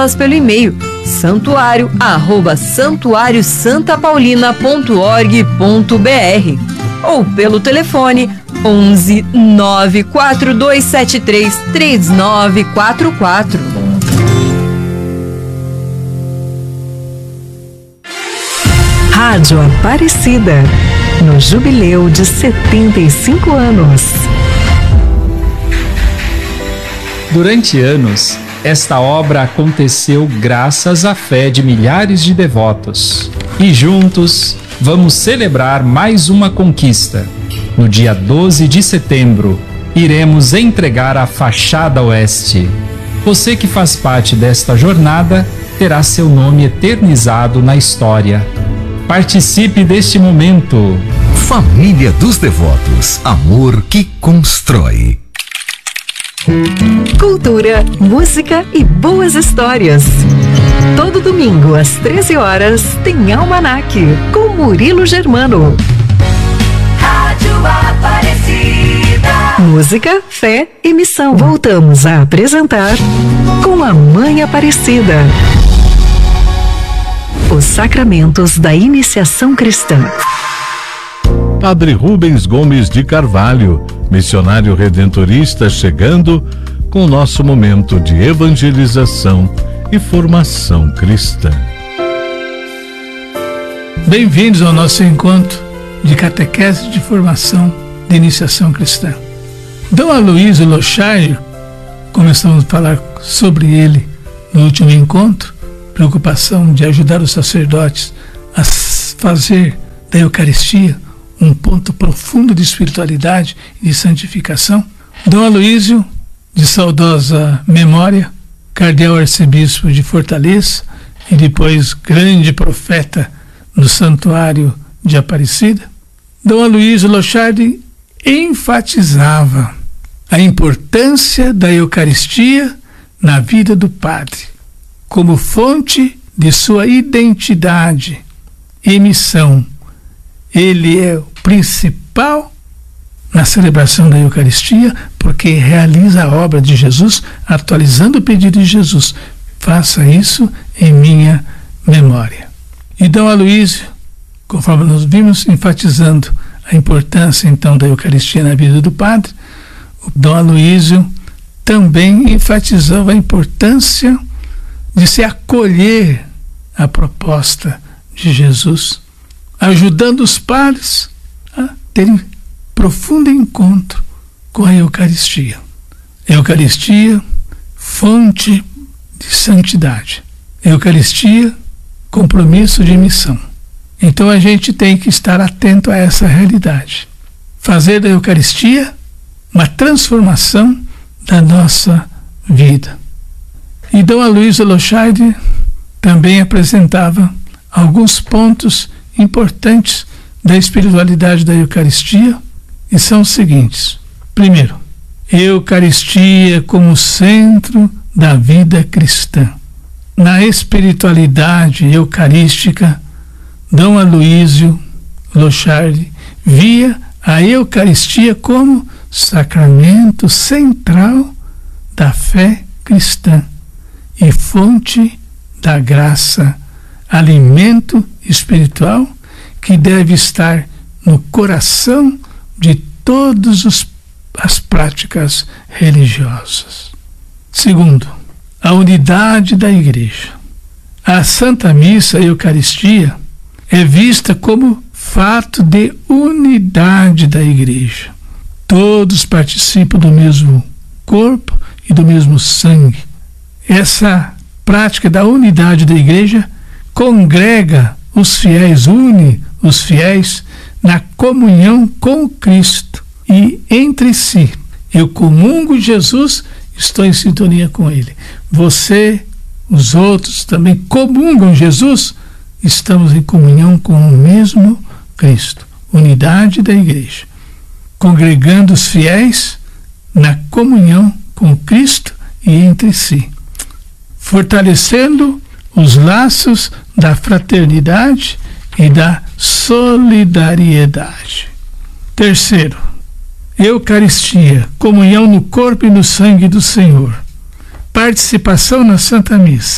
nós pelo e-mail santuário@santuariosantapaulina.org.br ou pelo telefone 11 94273 3944. Rádio Aparecida, no jubileu de 75 anos. Durante anos, esta obra aconteceu graças à fé de milhares de devotos. E juntos, vamos celebrar mais uma conquista. No dia 12 de setembro, iremos entregar a fachada oeste. Você que faz parte desta jornada terá seu nome eternizado na história. Participe deste momento. Família dos Devotos, amor que constrói. Cultura, música e boas histórias. Todo domingo às 13 horas tem Almanac com Murilo Germano. Rádio Aparecida. Música, fé e missão. Voltamos a apresentar com a Mãe Aparecida. Os sacramentos da iniciação cristã. Padre Rubens Gomes de Carvalho, missionário redentorista, chegando com o nosso momento de evangelização e formação cristã. Bem-vindos ao nosso encontro de catequese de formação de iniciação cristã. Dom Aloysio Lochaire, começamos a falar sobre ele no último encontro, preocupação de ajudar os sacerdotes a fazer da Eucaristia um ponto profundo de espiritualidade e de santificação. Dom Aloysio, de saudosa memória, cardeal arcebispo de Fortaleza e depois grande profeta no Santuário de Aparecida, Dom Aloysio Lochaire enfatizava a importância da Eucaristia na vida do padre, como fonte de sua identidade e missão. Ele é o principal na celebração da Eucaristia, porque realiza a obra de Jesus, atualizando o pedido de Jesus. Faça isso em minha memória. E Dom Aloysio, conforme nós vimos, enfatizando a importância então da Eucaristia na vida do padre, o Dom Aloysio também enfatizava a importância de se acolher a proposta de Jesus, ajudando os padres a terem profundo encontro com a Eucaristia. Eucaristia, fonte de santidade. Eucaristia, compromisso de missão. Então a gente tem que estar atento a essa realidade. Fazer da Eucaristia uma transformação da nossa vida. E Dom Aloysio Lochaire também apresentava alguns pontos importantes da espiritualidade da Eucaristia, e são os seguintes. Primeiro, Eucaristia como centro da vida cristã. Na espiritualidade eucarística, Dom Aloysio Lochaire via a Eucaristia como sacramento central da fé cristã e fonte da graça, alimento espiritual que deve estar no coração de todas as práticas religiosas. Segundo, a unidade da Igreja. A Santa Missa, a Eucaristia, é vista como fato de unidade da Igreja. Todos participam do mesmo corpo e do mesmo sangue. Essa prática da unidade da Igreja congrega os fiéis, une os fiéis na comunhão com Cristo e entre si. Eu comungo Jesus, estou em sintonia com Ele. Você, os outros também comungam Jesus, estamos em comunhão com o mesmo Cristo. Unidade da Igreja. Congregando os fiéis na comunhão com Cristo e entre si. Fortalecendo os laços da fraternidade e da solidariedade. Terceiro, Eucaristia, comunhão no corpo e no sangue do Senhor. Participação na Santa Missa.